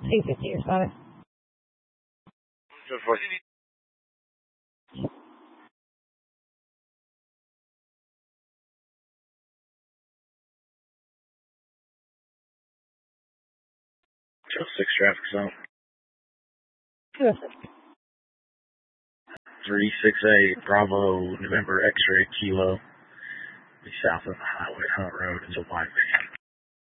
250 or so. Just what? Just 6 traffic zone. 250. 368 Bravo November X-ray Kilo. Be south of the highway Hunt Road. It's a white van.